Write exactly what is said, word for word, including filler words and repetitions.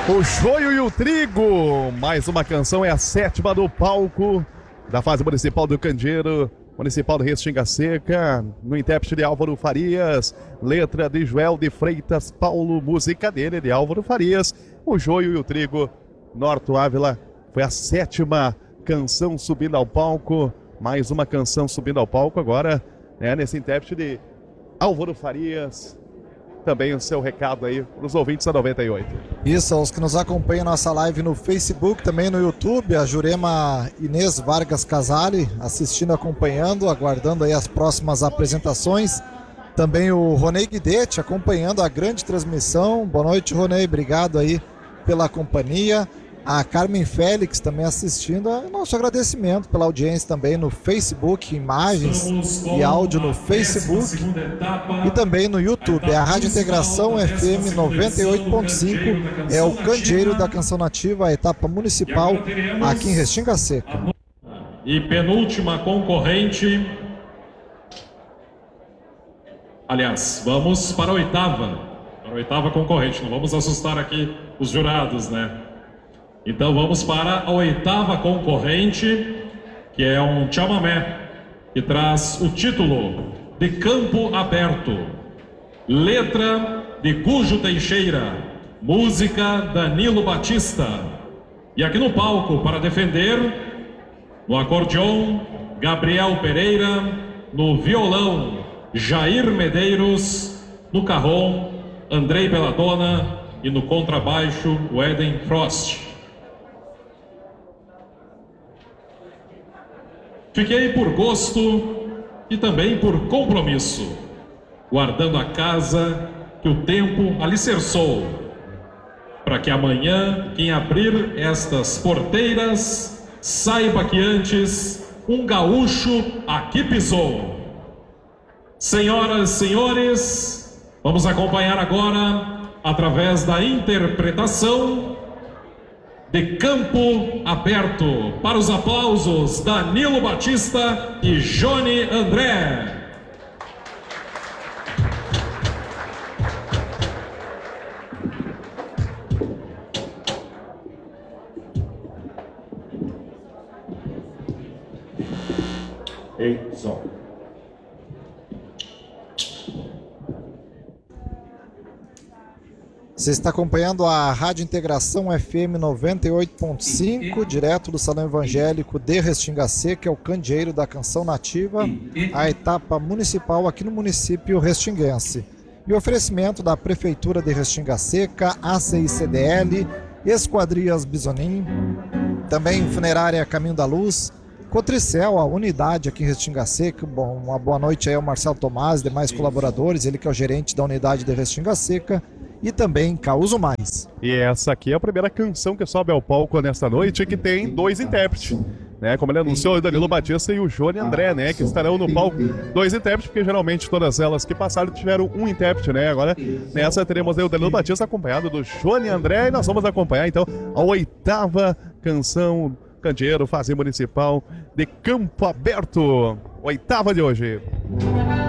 O Joio e o Trigo, mais uma canção, é a sétima do palco da fase municipal do Candeeiro, municipal de Restinga Seca, no intérprete de Álvaro Farias, letra de Joel de Freitas Paulo, música dele de Álvaro Farias. O Joio e o Trigo, Norto Ávila, foi a sétima canção subindo ao palco, mais uma canção subindo ao palco agora, né, nesse intérprete de Álvaro Farias. Também o seu recado aí para os ouvintes da noventa e oito. Isso, aos que nos acompanham nossa live no Facebook, também no YouTube, a Jurema Inês Vargas Casale assistindo, acompanhando, aguardando aí as próximas apresentações. Também o Ronei Guidetti acompanhando a grande transmissão. Boa noite, Ronei, obrigado aí pela companhia. A Carmen Félix também assistindo. Nosso agradecimento pela audiência também no Facebook, imagens e áudio no Facebook e também no YouTube. É a Rádio Integração F M noventa e oito ponto cinco, é o Candeeiro da Canção Nativa, a etapa municipal aqui em Restinga Seca. E penúltima concorrente. Aliás, vamos para a oitava. Para a oitava concorrente. Não vamos assustar aqui os jurados, né? Então vamos para a oitava concorrente, que é um chamamé, que traz o título de Campo Aberto. Letra de Gujo Teixeira, música Danilo Batista. E aqui no palco para defender, no acordeon, Gabriel Pereira, no violão, Jair Medeiros, no carrom, Andrei Belladonna e no contrabaixo, Weden Frost. Fiquei por gosto e também por compromisso, guardando a casa que o tempo alicerçou, para que amanhã quem abrir estas porteiras saiba que antes um gaúcho aqui pisou. Senhoras e senhores, vamos acompanhar agora, através da interpretação de Campo Aberto, para os aplausos, Danilo Batista e Johnny André. Ei, som. Você está acompanhando a Rádio Integração F M noventa e oito ponto cinco, direto do Salão Evangélico de Restinga Seca, que é o Candeeiro da Canção Nativa, a etapa municipal aqui no município restinguense. E o oferecimento da Prefeitura de Restinga Seca, A C I C D L, Esquadrias Bisonim, também Funerária Caminho da Luz, Cotricel, a unidade aqui em Restinga Seca. Bom, uma boa noite aí ao Marcelo Tomás e demais colaboradores, ele que é o gerente da unidade de Restinga Seca. E também Causo Mais. E essa aqui é a primeira canção que sobe ao palco nesta noite, que tem dois intérpretes, né? Como ele anunciou, o Danilo Batista e o Johnny André, né? Que estarão no palco, dois intérpretes, porque geralmente todas elas que passaram tiveram um intérprete, né? Agora nessa teremos aí o Danilo Batista acompanhado do Johnny André, e nós vamos acompanhar então a oitava canção Candeeiro, fase municipal de Campo Aberto, oitava de hoje.